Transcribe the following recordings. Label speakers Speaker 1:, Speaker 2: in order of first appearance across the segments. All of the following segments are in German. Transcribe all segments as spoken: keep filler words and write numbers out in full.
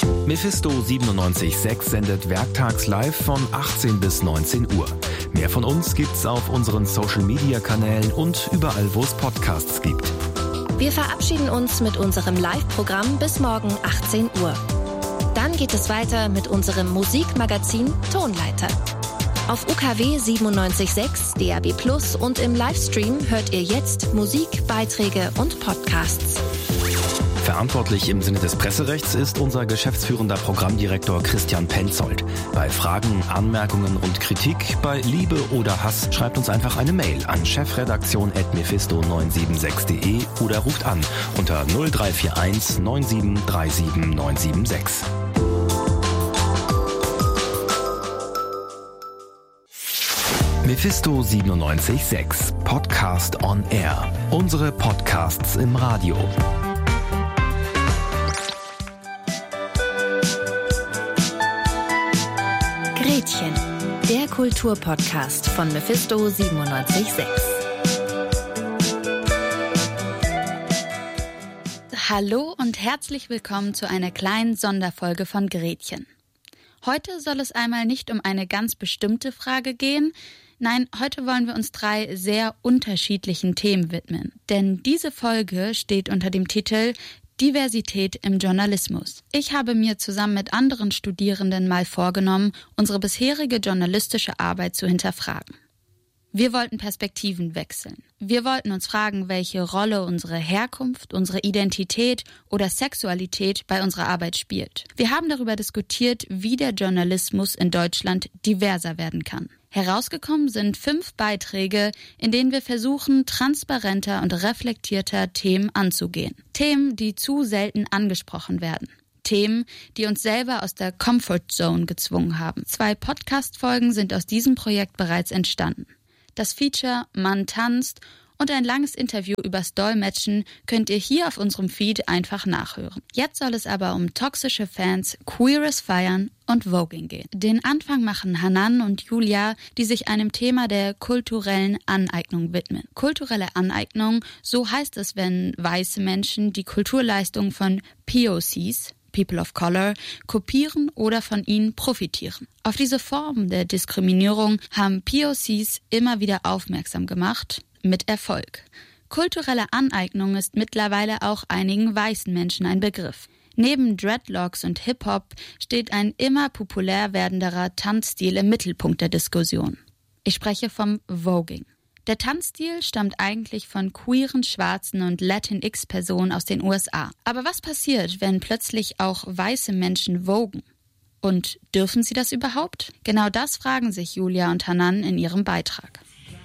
Speaker 1: Mephisto siebenundneunzig Komma sechs sendet werktags live von achtzehn bis neunzehn Uhr. Mehr von uns gibt's auf unseren Social-Media-Kanälen und überall, wo es Podcasts gibt.
Speaker 2: Wir verabschieden uns mit unserem Live-Programm bis morgen achtzehn Uhr. Dann geht es weiter mit unserem Musikmagazin Tonleiter. Auf U K W siebenundneunzig Komma sechs, D A B plus und im Livestream hört ihr jetzt Musik, Beiträge und Podcasts.
Speaker 1: Verantwortlich im Sinne des Presserechts ist unser geschäftsführender Programmdirektor Christian Penzold. Bei Fragen, Anmerkungen und Kritik, bei Liebe oder Hass schreibt uns einfach eine Mail an chefredaktion at mephisto neun sieben sechs punkt de oder ruft an unter null drei vier eins neun sieben drei sieben neun sieben sechs. Mephisto siebenundneunzig Komma sechs Podcast on Air. Unsere Podcasts im Radio.
Speaker 2: Gretchen, der Kulturpodcast von Mephisto siebenundneunzig Komma sechs.
Speaker 3: Hallo und herzlich willkommen zu einer kleinen Sonderfolge von Gretchen. Heute soll es einmal nicht um eine ganz bestimmte Frage gehen. Nein, heute wollen wir uns drei sehr unterschiedlichen Themen widmen. Denn diese Folge steht unter dem Titel Diversität im Journalismus. Ich habe mir zusammen mit anderen Studierenden mal vorgenommen, unsere bisherige journalistische Arbeit zu hinterfragen. Wir wollten Perspektiven wechseln. Wir wollten uns fragen, welche Rolle unsere Herkunft, unsere Identität oder Sexualität bei unserer Arbeit spielt. Wir haben darüber diskutiert, wie der Journalismus in Deutschland diverser werden kann. Herausgekommen sind fünf Beiträge, in denen wir versuchen, transparenter und reflektierter Themen anzugehen. Themen, die zu selten angesprochen werden. Themen, die uns selber aus der Comfort Zone gezwungen haben. Zwei Podcast-Folgen sind aus diesem Projekt bereits entstanden. Das Feature Mann tanzt und ein langes Interview übers Dolmetschen könnt ihr hier auf unserem Feed einfach nachhören. Jetzt soll es aber um toxische Fans, queeres Feiern und Voging gehen. Den Anfang machen Hanan und Julia, die sich einem Thema der kulturellen Aneignung widmen. Kulturelle Aneignung, so heißt es, wenn weiße Menschen die Kulturleistung von P O Cs, People of Color, kopieren oder von ihnen profitieren. Auf diese Form der Diskriminierung haben P O Cs immer wieder aufmerksam gemacht, mit Erfolg. Kulturelle Aneignung ist mittlerweile auch einigen weißen Menschen ein Begriff. Neben Dreadlocks und Hip-Hop steht ein immer populär werdenderer Tanzstil im Mittelpunkt der Diskussion. Ich spreche vom Voging. Der Tanzstil stammt eigentlich von queeren, schwarzen und Latinx-Personen aus den U S A. Aber was passiert, wenn plötzlich auch weiße Menschen vogen? Und dürfen sie das überhaupt? Genau das fragen sich Julia und Hanan in ihrem Beitrag.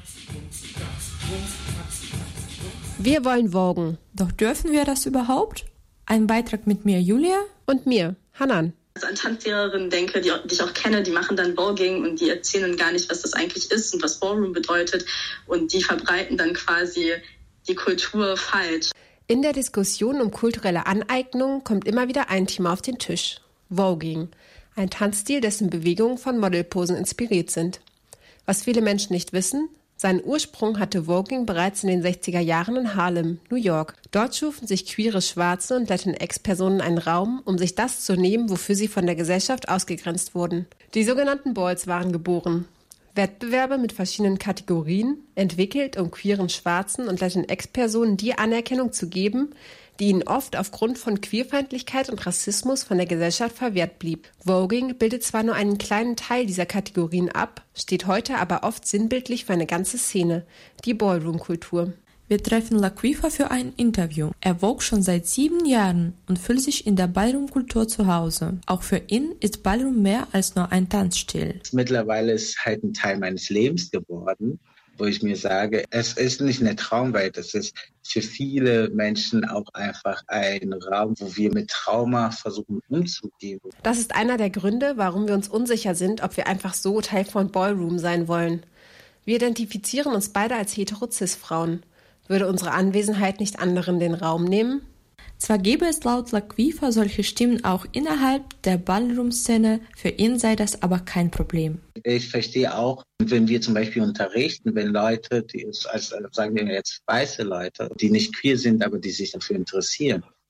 Speaker 4: Wir wollen vogen.
Speaker 5: Doch dürfen wir das überhaupt? Ein Beitrag mit mir, Julia.
Speaker 4: Und mir, Hanan.
Speaker 6: Also an Tanzlehrerinnen denke, die, die ich auch kenne, die machen dann Voging und die erzählen gar nicht, was das eigentlich ist und was Ballroom bedeutet. Und die verbreiten dann quasi die Kultur falsch.
Speaker 4: In der Diskussion um kulturelle Aneignung kommt immer wieder ein Thema auf den Tisch. Voging. Ein Tanzstil, dessen Bewegungen von Modelposen inspiriert sind. Was viele Menschen nicht wissen: Seinen Ursprung hatte Voging bereits in den sechziger Jahren in Harlem, New York. Dort schufen sich queere Schwarze und Latinx-Personen einen Raum, um sich das zu nehmen, wofür sie von der Gesellschaft ausgegrenzt wurden. Die sogenannten Balls waren geboren. Wettbewerbe mit verschiedenen Kategorien, entwickelt, um queeren Schwarzen und Latinx-Personen die Anerkennung zu geben, die ihnen oft aufgrund von Queerfeindlichkeit und Rassismus von der Gesellschaft verwehrt blieb. Voging bildet zwar nur einen kleinen Teil dieser Kategorien ab, steht heute aber oft sinnbildlich für eine ganze Szene, die Ballroom-Kultur.
Speaker 5: Wir treffen Laquifa für ein Interview. Er vogue schon seit sieben Jahren und fühlt sich in der Ballroom-Kultur zu Hause. Auch für ihn ist Ballroom mehr als nur ein Tanzstil.
Speaker 7: Mittlerweile ist es halt ein Teil meines Lebens geworden, wo ich mir sage, es ist nicht eine Traumwelt, es ist für viele Menschen auch einfach ein Raum, wo wir mit Trauma versuchen umzugehen.
Speaker 4: Das ist einer der Gründe, warum wir uns unsicher sind, ob wir einfach so Teil von Ballroom sein wollen. Wir identifizieren uns beide als hetero-cis-Frauen. Würde unsere Anwesenheit nicht anderen den Raum nehmen?
Speaker 5: Zwar gäbe es laut Laquifa solche Stimmen auch innerhalb der Ballroom-Szene, für ihn sei das aber kein Problem.
Speaker 7: Ich verstehe auch, wenn wir zum Beispiel unterrichten, wenn Leute, die, also sagen wir jetzt weiße Leute, die nicht queer sind, aber die sich dafür interessieren,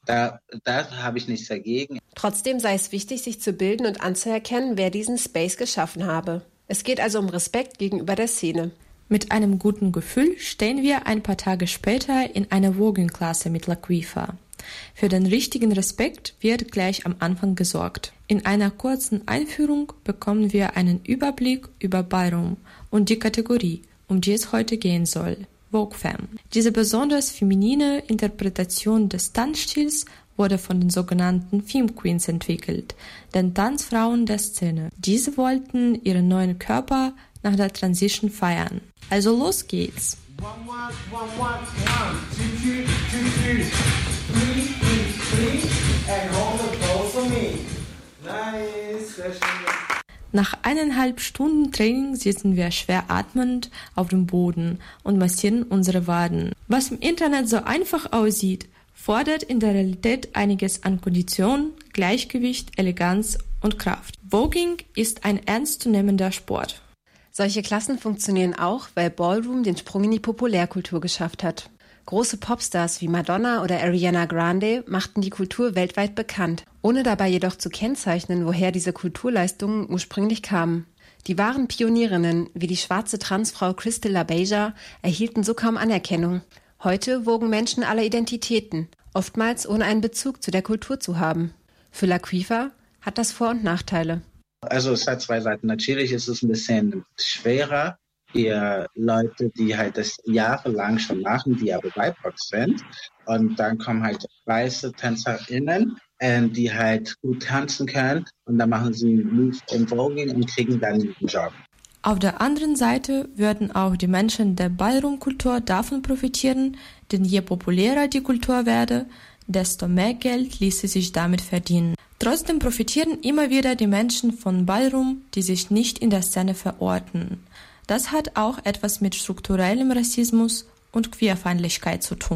Speaker 7: Da, da habe ich nichts dagegen.
Speaker 4: Trotzdem sei es wichtig, sich zu bilden und anzuerkennen, wer diesen Space geschaffen habe. Es geht also um Respekt gegenüber der Szene.
Speaker 5: Mit einem guten Gefühl stehen wir ein paar Tage später in einer Voguing-Klasse mit Laquifa. Für den richtigen Respekt wird gleich am Anfang gesorgt. In einer kurzen Einführung bekommen wir einen Überblick über Ballroom und die Kategorie, um die es heute gehen soll. Vogue Femme. Diese besonders feminine Interpretation des Tanzstils wurde von den sogenannten Femme Queens entwickelt, den Tanzfrauen der Szene. Diese wollten ihren neuen Körper nach der Transition feiern. Also los geht's! Nach eineinhalb Stunden Training sitzen wir schwer atmend auf dem Boden und massieren unsere Waden. Was im Internet so einfach aussieht, fordert in der Realität einiges an Kondition, Gleichgewicht, Eleganz und Kraft. Voguing ist ein ernstzunehmender Sport.
Speaker 4: Solche Klassen funktionieren auch, weil Ballroom den Sprung in die Populärkultur geschafft hat. Große Popstars wie Madonna oder Ariana Grande machten die Kultur weltweit bekannt, ohne dabei jedoch zu kennzeichnen, woher diese Kulturleistungen ursprünglich kamen. Die wahren Pionierinnen, wie die schwarze Transfrau Crystal LaBeija, erhielten so kaum Anerkennung. Heute wogen Menschen aller Identitäten, oftmals ohne einen Bezug zu der Kultur zu haben. Für Laquifa hat das Vor- und Nachteile.
Speaker 7: Also es hat zwei Seiten. Natürlich ist es ein bisschen schwerer für Leute, die halt das jahrelang schon machen, die aber B I P O C sind. Und dann kommen halt weiße TänzerInnen, äh, die halt gut tanzen können. Und dann machen sie einen Move im Voguing und kriegen dann einen Job.
Speaker 5: Auf der anderen Seite würden auch die Menschen der Ballroom-Kultur davon profitieren, denn je populärer die Kultur werde, desto mehr Geld ließe sich damit verdienen. Trotzdem profitieren immer wieder die Menschen von Ballroom, die sich nicht in der Szene verorten. Das hat auch etwas mit strukturellem Rassismus und Queerfeindlichkeit zu tun.